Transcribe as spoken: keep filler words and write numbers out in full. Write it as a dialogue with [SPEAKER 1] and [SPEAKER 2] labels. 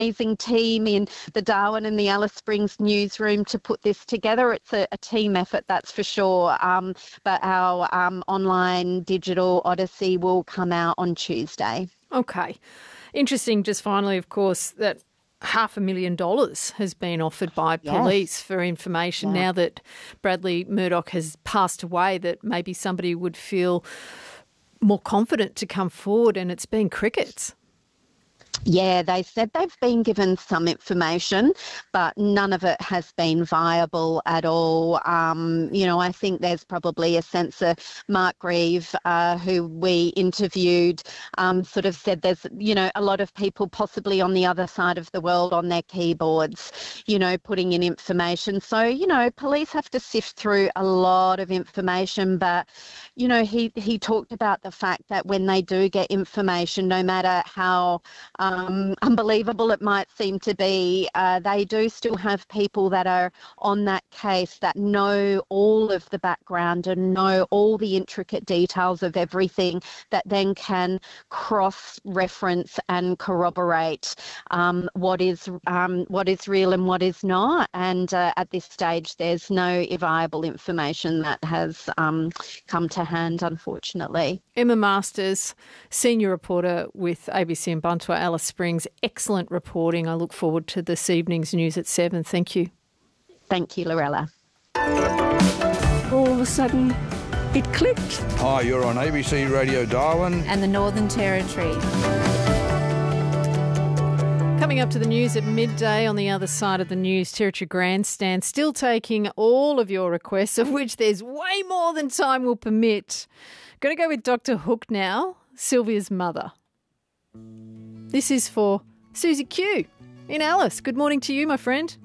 [SPEAKER 1] amazing team in the Darwin and the Alice Springs newsroom to put this together. It's a, a team effort, that's for sure. Um, but our um, online digital Odyssey will come out on Tuesday.
[SPEAKER 2] Okay. Interesting, just finally, of course, that half a million dollars has been offered by police yes. for information yeah. now that Bradley Murdoch has passed away, that maybe somebody would feel more confident to come forward, and it's been crickets.
[SPEAKER 1] Yeah, they said they've been given some information, but none of it has been viable at all. Um, you know, I think there's probably a sense of Mark Grieve, uh, who we interviewed, um, sort of said there's, you know, a lot of people possibly on the other side of the world on their keyboards, you know, putting in information. So, you know, police have to sift through a lot of information, but, you know, he, he talked about the fact that when they do get information, no matter how Um, unbelievable it might seem to be, uh, they do still have people that are on that case that know all of the background and know all the intricate details of everything, that then can cross-reference and corroborate um, what is um, what is real and what is not. And uh, at this stage, there's no viable information that has um, come to hand, unfortunately.
[SPEAKER 2] Emma Masters, senior reporter with A B C and Buntua, Alice Springs. Excellent reporting. I look forward to this evening's news at seven. Thank you.
[SPEAKER 1] Thank you, Lorella.
[SPEAKER 3] All of a sudden, it clicked.
[SPEAKER 4] Hi, you're on A B C Radio Darwin
[SPEAKER 5] and the Northern Territory.
[SPEAKER 2] Coming up to the news at midday. On the other side of the News Territory Grandstand, still taking all of your requests, of which there's way more than time will permit. Going to go with Doctor Hook now, Sylvia's mother. This is for Susie Q in Alice. Good morning to you, my friend.